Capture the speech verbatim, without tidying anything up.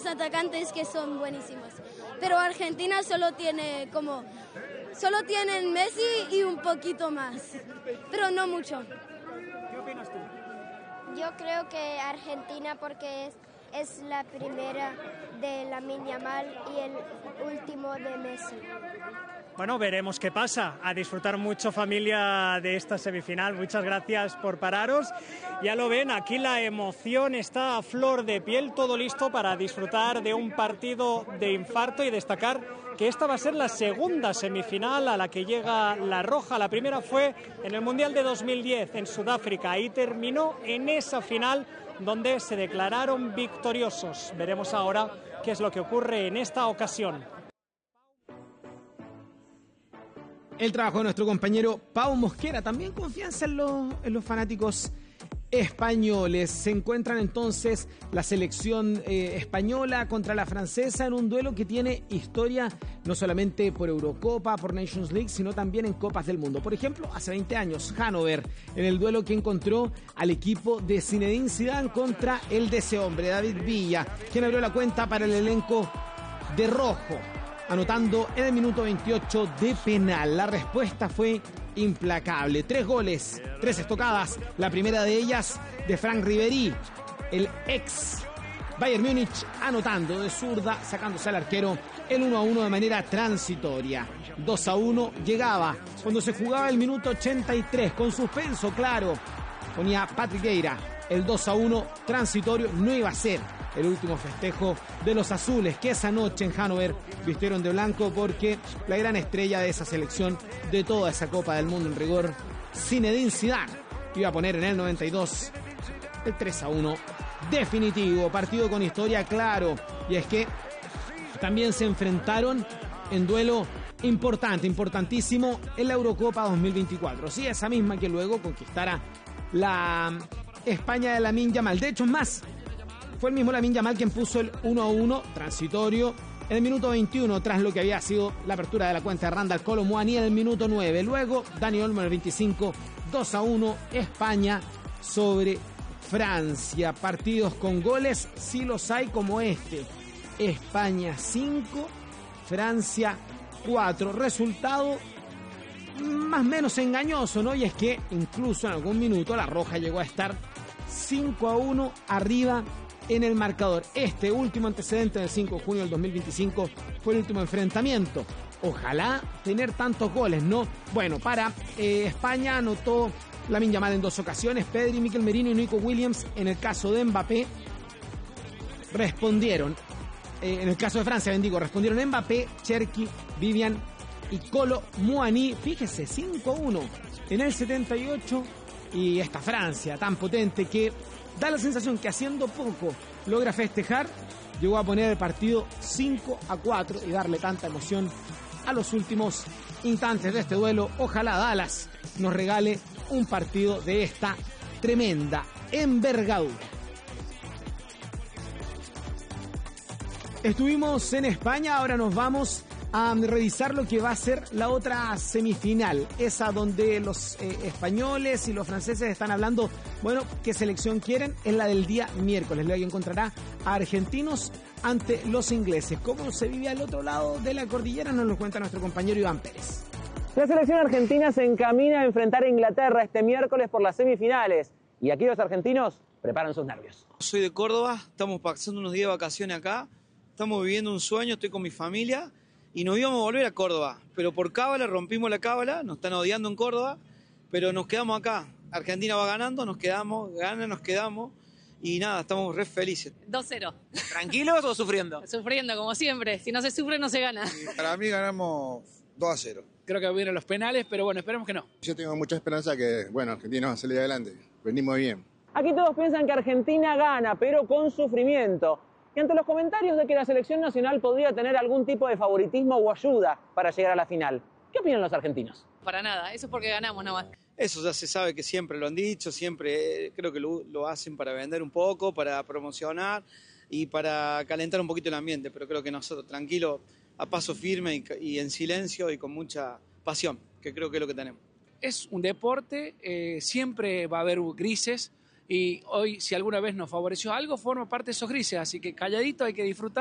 atacantes que son buenísimos. Pero Argentina solo tiene como, solo tienen Messi y un poquito más, pero no mucho. ¿Qué opinas tú? Yo creo que Argentina porque es, es la primera de Lamine Yamal y el último de Messi. Bueno, veremos qué pasa. A disfrutar mucho, familia, de esta semifinal. Muchas gracias por pararos. Ya lo ven, aquí la emoción está a flor de piel, todo listo para disfrutar de un partido de infarto y destacar que esta va a ser la segunda semifinal a la que llega la roja. La primera fue en el Mundial de dos mil diez en Sudáfrica. Ahí terminó en esa final donde se declararon victoriosos. Veremos ahora qué es lo que ocurre en esta ocasión. El trabajo de nuestro compañero Pau Mosquera, también confianza en los, en los fanáticos españoles. Se encuentran entonces la selección eh, española contra la francesa en un duelo que tiene historia no solamente por Eurocopa, por Nations League, sino también en Copas del Mundo. Por ejemplo, hace veinte años, Hannover, en el duelo que encontró al equipo de Zinedine Zidane contra el de ese hombre, David Villa, quien abrió la cuenta para el elenco de rojo, anotando en el minuto veintiocho de penal. La respuesta fue implacable. Tres goles, tres estocadas. La primera de ellas de Franck Ribéry, el ex Bayern Múnich, anotando de zurda, sacándose al arquero el uno a uno de manera transitoria. dos a uno llegaba cuando se jugaba el minuto ochenta y tres, con suspenso, claro. Ponía Patrick Vieira. El dos a uno transitorio no iba a ser el último festejo de los azules, que esa noche en Hannover vistieron de blanco, porque la gran estrella de esa selección, de toda esa Copa del Mundo en rigor, Zinedine Zidane, iba a poner en el noventa y dos el tres a uno definitivo. Partido con historia, claro, y es que también se enfrentaron en duelo importante, importantísimo, en la Eurocopa dos mil veinticuatro. Sí, esa misma que luego conquistara la España de Lamine Yamal. De hecho, más, fue el mismo Lamine Yamal quien puso el uno a uno transitorio en el minuto veintiuno, tras lo que había sido la apertura de la cuenta de Randal Kolo Muani en el minuto nueve. Luego, Dani Olmo en el veinticinco, dos a uno, España sobre Francia. Partidos con goles, sí los hay, como este. España cinco, Francia cuatro. Resultado más o menos engañoso, ¿no? Y es que incluso en algún minuto la roja llegó a estar cinco a uno arriba en el marcador. Este último antecedente del cinco de junio del dos mil veinticinco fue el último enfrentamiento. Ojalá tener tantos goles, ¿no? Bueno, para eh, España anotó Lamine Yamal en dos ocasiones, Pedri, Mikel Merino y Nico Williams. En el caso de Mbappé respondieron, eh, en el caso de Francia, bendigo, respondieron Mbappé, Cherki, Vivian y Kolo Muani. Fíjese, cinco a uno en el setenta y ocho, y esta Francia tan potente que da la sensación que haciendo poco logra festejar, llegó a poner el partido cinco a cuatro y darle tanta emoción a los últimos instantes de este duelo. Ojalá Dallas nos regale un partido de esta tremenda envergadura. Estuvimos en España, ahora nos vamos a revisar lo que va a ser la otra semifinal, esa donde los eh, españoles y los franceses están hablando, bueno, qué selección quieren. Es la del día miércoles, la que encontrará a argentinos ante los ingleses. ¿Cómo se vive al otro lado de la cordillera? Nos lo cuenta nuestro compañero Iván Pérez. La selección argentina se encamina a enfrentar a Inglaterra este miércoles por las semifinales, y aquí los argentinos preparan sus nervios. Soy de Córdoba, estamos pasando unos días de vacaciones acá, estamos viviendo un sueño, estoy con mi familia y nos íbamos a volver a Córdoba, pero por cábala rompimos la cábala, nos están odiando en Córdoba, pero nos quedamos acá. Argentina va ganando, nos quedamos, gana, nos quedamos y nada, estamos re felices. dos cero. ¿Tranquilos o sufriendo? Sufriendo, como siempre. Si no se sufre, no se gana. Para mí ganamos dos a cero. Creo que vienen los penales, pero bueno, esperemos que no. Yo tengo mucha esperanza que, bueno, Argentina va a salir adelante. Venimos bien. Aquí todos piensan que Argentina gana, pero con sufrimiento. Y ante los comentarios de que la selección nacional podría tener algún tipo de favoritismo o ayuda para llegar a la final, ¿qué opinan los argentinos? Para nada, eso es porque ganamos nomás. Eso ya se sabe que siempre lo han dicho, siempre eh, creo que lo, lo hacen para vender un poco, para promocionar y para calentar un poquito el ambiente, pero creo que nosotros tranquilos, a paso firme y, y en silencio y con mucha pasión, que creo que es lo que tenemos. Es un deporte, eh, siempre va a haber grises, y hoy si alguna vez nos favoreció algo, forma parte de esos grises, así que calladito hay que disfrutar.